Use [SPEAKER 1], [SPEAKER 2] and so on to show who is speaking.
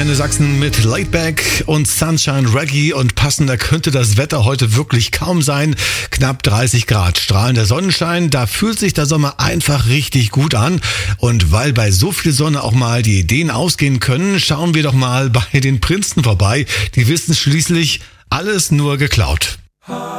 [SPEAKER 1] Antenne Sachsen mit Laidback und Sunshine Reggae, und passender könnte das Wetter heute wirklich kaum sein. Knapp 30 Grad, strahlender Sonnenschein, da fühlt sich der Sommer einfach richtig gut an. Und weil bei so viel Sonne auch mal die Ideen ausgehen können, schauen wir doch mal bei den Prinzen vorbei. Die wissen schließlich alles nur geklaut.